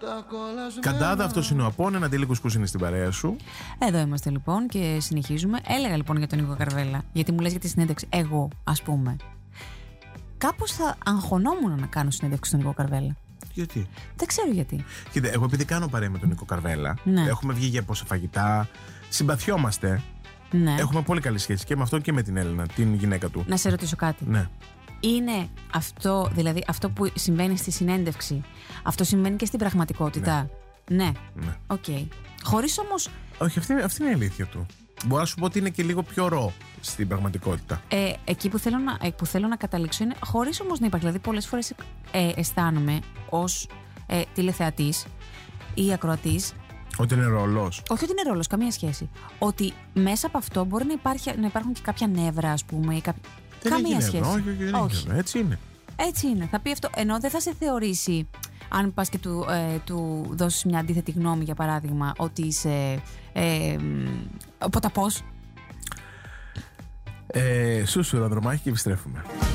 Καντάδα, αυτός είναι ο Απόν, ένα αντίλικος που είναι στην παρέα σου. Εδώ είμαστε λοιπόν και συνεχίζουμε. Έλεγα λοιπόν για τον Νίκο Καρβέλα, γιατί μου λες για τη συνέντευξη. Εγώ, ας πούμε, κάπως θα αγχωνόμουν να κάνω συνέντευξη στον Νίκο Καρβέλα. Γιατί? Δεν ξέρω γιατί. Κοίτα, εγώ επειδή κάνω παρέα με τον Νίκο Καρβέλα, Ναι. έχουμε βγει για πόσα φαγητά, συμπαθιόμαστε. Ναι. Έχουμε πολύ καλή σχέση και με αυτόν και με την Έλληνα, την γυναίκα του. Να σε ρωτήσω κάτι. Ναι. Είναι αυτό, δηλαδή αυτό που συμβαίνει στη συνέντευξη, αυτό συμβαίνει και στην πραγματικότητα? Ναι. Ναι. Οκ. Χωρίς όμως. Όχι, αυτή είναι η αλήθεια του. Μπορώ να σου πω ότι είναι και λίγο πιο ρο στην πραγματικότητα. Εκεί που θέλω να καταλήξω είναι χωρίς όμως να υπάρχει. Δηλαδή, πολλές φορές αισθάνομαι ως τηλεθεατής ή ακροατής. Ότι είναι ρολός. Όχι ότι είναι ρόλος, καμία σχέση. Ότι μέσα από αυτό μπορεί να υπάρχουν και κάποια νεύρα, ας πούμε. Καμία σχέση. Όχι. Έτσι είναι. Έτσι είναι. Θα πει αυτό. Ενώ δεν θα σε θεωρήσει, αν πας και του δώσεις μια αντίθετη γνώμη, για παράδειγμα, ότι είσαι ο ποταπός. Σούσουρα, δρομάκι και επιστρέφουμε.